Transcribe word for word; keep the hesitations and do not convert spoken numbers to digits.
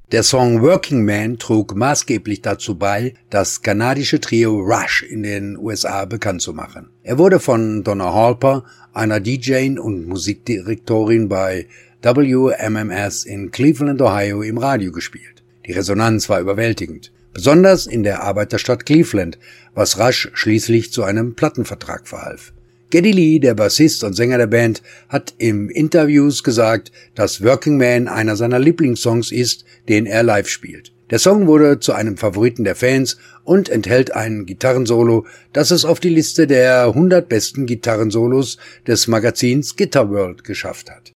Der Song Working Man trug maßgeblich dazu bei, das kanadische Trio Rush in den U S A bekannt zu machen. Er wurde von Donna Halper, einer D J und Musikdirektorin bei W M M S in Cleveland, Ohio, im Radio gespielt. Die Resonanz war überwältigend, besonders in der Arbeiterstadt Cleveland, was Rush schließlich zu einem Plattenvertrag verhalf. Geddy Lee, der Bassist und Sänger der Band, hat im Interviews gesagt, dass Working Man einer seiner Lieblingssongs ist, den er live spielt. Der Song wurde zu einem Favoriten der Fans und enthält ein Gitarrensolo, das es auf die Liste der hundert besten Gitarrensolos des Magazins Guitar World geschafft hat.